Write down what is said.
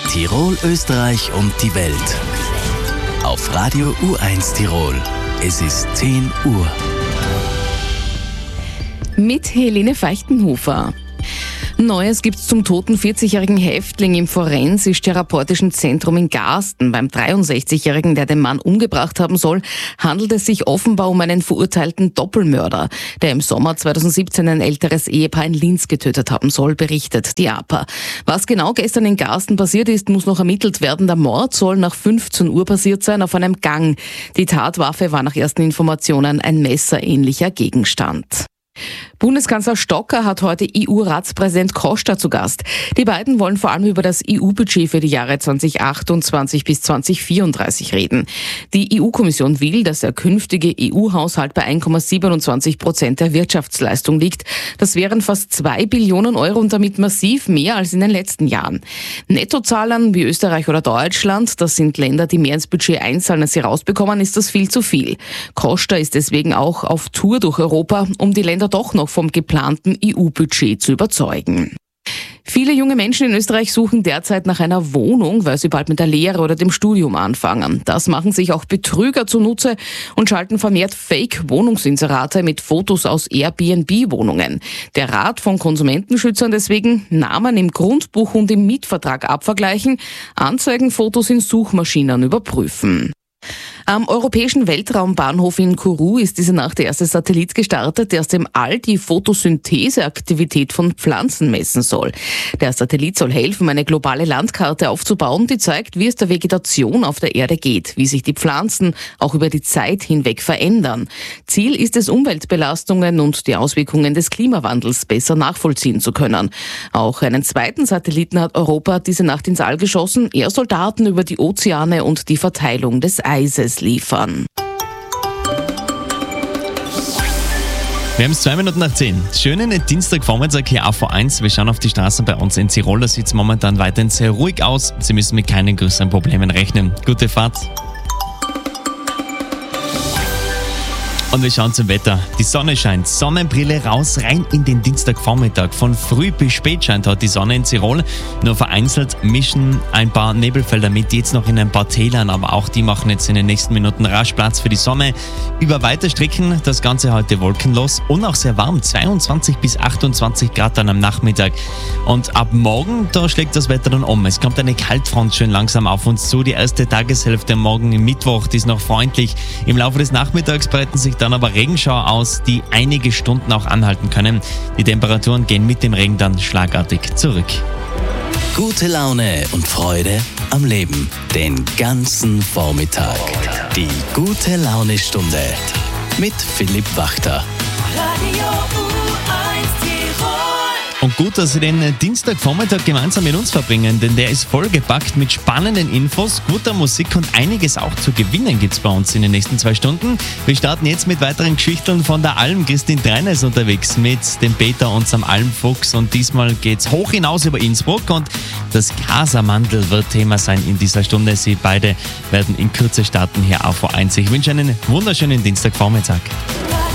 Tirol, Österreich und die Welt. Auf Radio U1 Tirol. Es ist 10 Uhr. Mit Helene Feichtenhofer. Neues gibt's zum toten 40-jährigen Häftling im Forensisch-Therapeutischen Zentrum in Garsten. Beim 63-jährigen, der den Mann umgebracht haben soll, handelt es sich offenbar um einen verurteilten Doppelmörder, der im Sommer 2017 ein älteres Ehepaar in Linz getötet haben soll, berichtet die APA. Was genau gestern in Garsten passiert ist, muss noch ermittelt werden. Der Mord soll nach 15 Uhr passiert sein auf einem Gang. Die Tatwaffe war nach ersten Informationen ein messerähnlicher Gegenstand. Bundeskanzler Stocker hat heute EU-Ratspräsident Costa zu Gast. Die beiden wollen vor allem über das EU-Budget für die Jahre 2028 bis 2034 reden. Die EU-Kommission will, dass der künftige EU-Haushalt bei 1,27% der Wirtschaftsleistung liegt. Das wären fast 2 Billionen Euro und damit massiv mehr als in den letzten Jahren. Nettozahlern wie Österreich oder Deutschland, das sind Länder, die mehr ins Budget einzahlen, als sie rausbekommen, ist das viel zu viel. Costa ist deswegen auch auf Tour durch Europa, um die Länder doch noch vom geplanten EU-Budget zu überzeugen. Viele junge Menschen in Österreich suchen derzeit nach einer Wohnung, weil sie bald mit der Lehre oder dem Studium anfangen. Das machen sich auch Betrüger zunutze und schalten vermehrt Fake-Wohnungsinserate mit Fotos aus Airbnb-Wohnungen. Der Rat von Konsumentenschützern deswegen: Namen im Grundbuch und im Mietvertrag abvergleichen, Anzeigenfotos in Suchmaschinen überprüfen. Am europäischen Weltraumbahnhof in Kourou ist diese Nacht der erste Satellit gestartet, der aus dem All die Photosyntheseaktivität von Pflanzen messen soll. Der Satellit soll helfen, eine globale Landkarte aufzubauen, die zeigt, wie es der Vegetation auf der Erde geht, wie sich die Pflanzen auch über die Zeit hinweg verändern. Ziel ist es, Umweltbelastungen und die Auswirkungen des Klimawandels besser nachvollziehen zu können. Auch einen zweiten Satelliten hat Europa diese Nacht ins All geschossen. Er soll Daten über die Ozeane und die Verteilung des Eises liefern. Wir haben es 2 Minuten nach 10. Schönen Dienstagvormittag hier auf V1. Wir schauen auf die Straßen bei uns in Tirol. Da sieht es momentan weiterhin sehr ruhig aus. Sie müssen mit keinen größeren Problemen rechnen. Gute Fahrt. Und wir schauen zum Wetter. Die Sonne scheint, Sonnenbrille raus, rein in den Dienstagvormittag. Von früh bis spät scheint heute die Sonne in Tirol. Nur vereinzelt mischen ein paar Nebelfelder mit, jetzt noch in ein paar Tälern, aber auch die machen jetzt in den nächsten Minuten rasch Platz für die Sonne. Über weite Strecken das Ganze heute wolkenlos und auch sehr warm, 22 bis 28 Grad dann am Nachmittag. Und ab morgen, da schlägt das Wetter dann um. Es kommt eine Kaltfront schön langsam auf uns zu. Die erste Tageshälfte morgen im Mittwoch, die ist noch freundlich. Im Laufe des Nachmittags breiten sich dann aber Regenschauer aus, die einige Stunden auch anhalten können. Die Temperaturen gehen mit dem Regen dann schlagartig zurück. Gute Laune und Freude am Leben. Den ganzen Vormittag. Die gute Laune-Stunde mit Philipp Wachter. Radio U1 Tirol. Und gut, dass Sie den Dienstagvormittag gemeinsam mit uns verbringen, denn der ist vollgepackt mit spannenden Infos, guter Musik und einiges auch zu gewinnen gibt's bei uns in den nächsten 2 Stunden. Wir starten jetzt mit weiteren Geschichten von der Alm. Christine Treiner ist unterwegs mit dem Peter und seinem Almfuchs und diesmal geht's hoch hinaus über Innsbruck und das Casamandel wird Thema sein in dieser Stunde. Sie beide werden in Kürze starten hier auf V1. Ich wünsche einen wunderschönen Dienstagvormittag.